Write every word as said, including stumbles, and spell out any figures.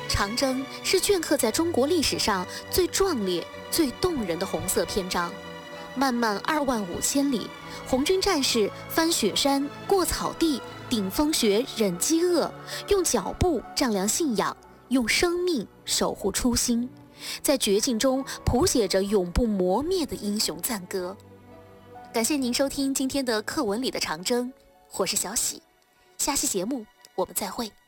长征是镌刻在中国历史上最壮烈、最动人的红色篇章。漫漫二万五千里，红军战士翻雪山、过草地、顶风雪、忍饥饿，用脚步丈量信仰，用生命守护初心，在绝境中谱写着永不磨灭的英雄赞歌。感谢您收听今天的课文里的长征，我是小喜，下期节目我们再会。